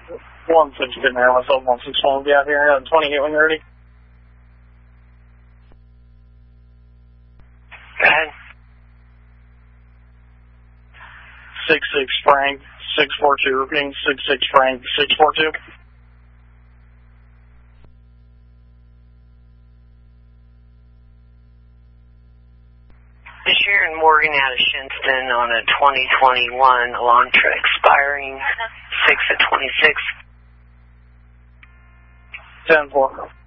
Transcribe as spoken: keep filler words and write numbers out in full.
one six ten there, myself, one six one, be out here, uh, twenty-eight when you're ready. Go ahead. six six Frank, six four two, repeating six six Frank, six four two. This year in Morgan out of Shinston on a twenty twenty-one Elantra expiring six of twenty-six. ten four.